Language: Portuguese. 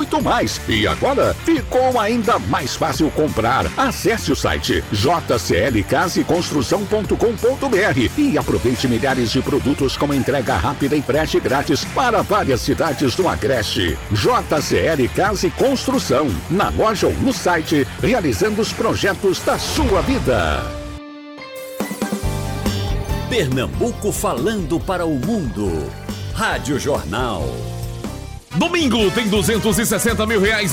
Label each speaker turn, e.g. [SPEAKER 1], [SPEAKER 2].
[SPEAKER 1] muito mais. E agora ficou ainda mais fácil comprar. Acesse o site jclcaseconstrução.com.br e aproveite milhares de produtos com entrega rápida e frete grátis para várias cidades do Agreste. JCL Casa e Construção, na loja ou no site, realizando os projetos da sua vida.
[SPEAKER 2] Pernambuco falando para o mundo. Rádio Jornal.
[SPEAKER 3] Domingo tem R$260 mil